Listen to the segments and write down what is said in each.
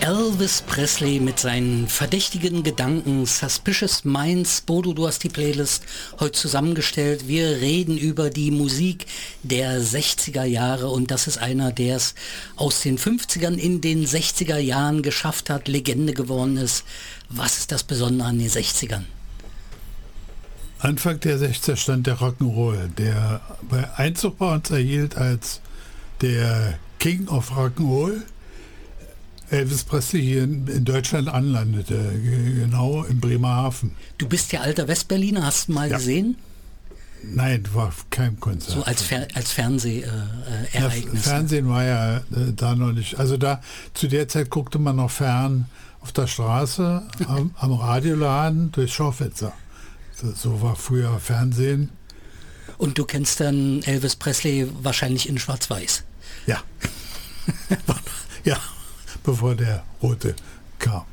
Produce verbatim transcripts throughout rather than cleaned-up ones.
Elvis Presley mit seinen verdächtigen Gedanken, Suspicious Minds. Bodo, du hast die Playlist heute zusammengestellt. Wir reden über die Musik der sechziger Jahre und das ist einer, der es aus den fünfzigern in den sechziger Jahren geschafft hat, Legende geworden ist. Was ist das Besondere an den sechzigern? Anfang der sechziger stand der Rock'n'Roll, der bei Einzug bei uns erhielt als der King of Rock'n'Roll. Elvis Presley hier in, in Deutschland anlandete, genau in Bremerhaven. Du bist ja alter Westberliner, hast du mal ja. gesehen? Nein, war kein Konzert. So als, Fer als Fernsehereignis. Äh, ja, Fernsehen war ja äh, da noch nicht. Also da zu der Zeit guckte man noch fern auf der Straße, am, am Radioladen durch Schaufenster. So, so war früher Fernsehen. Und du kennst dann Elvis Presley wahrscheinlich in Schwarz-Weiß? Ja. ja. Bevor der Rote kam.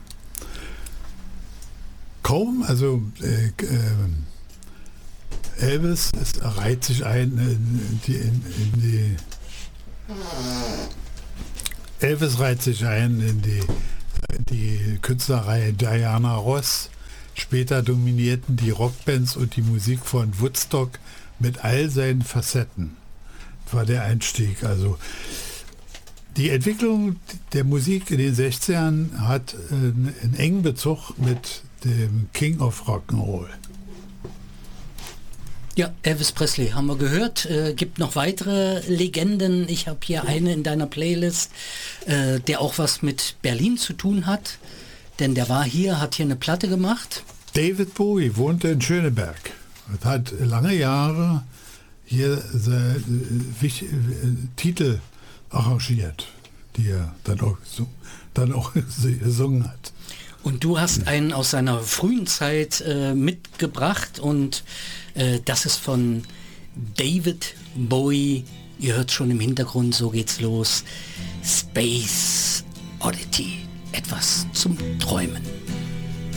Kaum, also äh, äh, Elvis es reiht sich ein in die, in, in die Elvis reiht sich ein in die, die Künstlerreihe Diana Ross. Später dominierten die Rockbands und die Musik von Woodstock mit all seinen Facetten. Das war der Einstieg. Also die Entwicklung der Musik in den sechzigern hat einen, einen engen Bezug mit dem King of Rock'n'Roll. Ja, Elvis Presley haben wir gehört. Äh, gibt noch weitere Legenden. Ich habe hier eine in deiner Playlist, äh, der auch was mit Berlin zu tun hat. Denn der war hier, hat hier eine Platte gemacht. David Bowie wohnte in Schöneberg und hat lange Jahre hier seine, äh, Titel arrangiert, die er dann auch, so, dann auch gesungen hat. Und du hast einen aus seiner frühen Zeit äh, mitgebracht und äh, das ist von David Bowie. Ihr hört schon im Hintergrund, so geht's los. Space Oddity, etwas zum Träumen.